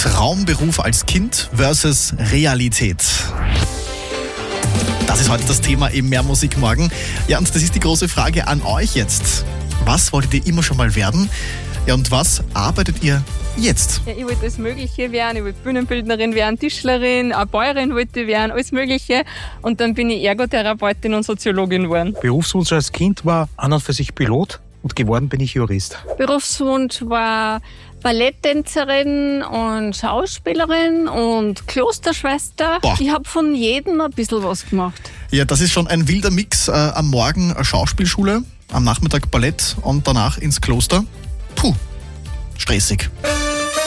Traumberuf als Kind versus Realität. Das ist heute das Thema im Mehr Musik morgen. Ja, und das ist die große Frage an euch jetzt. Was wolltet ihr immer schon mal werden? Ja, und was arbeitet ihr jetzt? Ja, ich wollte alles Mögliche werden. Ich wollte Bühnenbildnerin werden, Tischlerin, eine Bäuerin wollte ich werden, alles Mögliche. Und dann bin ich Ergotherapeutin und Soziologin geworden. Berufswunsch als Kind war an und für sich Pilot und geworden bin ich Jurist. Berufswunsch war Balletttänzerin und Schauspielerin und Klosterschwester. Boah. Ich habe von jedem ein bisschen was gemacht. Ja, das ist schon ein wilder Mix. Am Morgen eine Schauspielschule, am Nachmittag Ballett und danach ins Kloster. Puh, stressig.